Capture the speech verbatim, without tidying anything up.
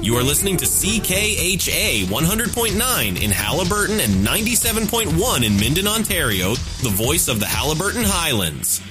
You are listening to C K H A one hundred point nine in Halliburton and ninety-seven point one in Minden, Ontario, the voice of the Halliburton Highlands.